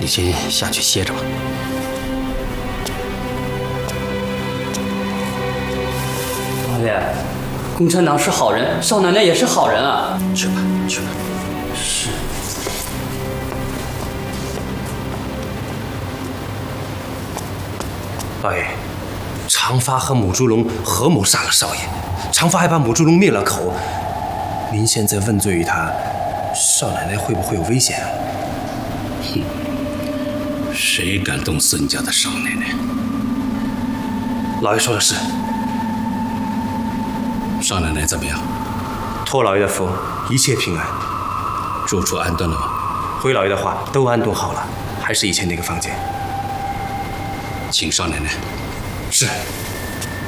你先下去歇着吧。 老爷，共产党是好人，少奶奶也是好人啊。 去吧，去吧。 是。 老爷，长发和母猪龙合谋杀了少爷，长发还把母猪龙灭了口。您现在问罪于他，少奶奶会不会有危险啊？ 谁敢动孙家的少奶奶？ 老爷说的是。 少奶奶怎么样？ 托老爷的福，一切平安。 住处安顿了吗？ 回老爷的话，都安顿好了，还是以前那个房间。 请少奶奶。 是。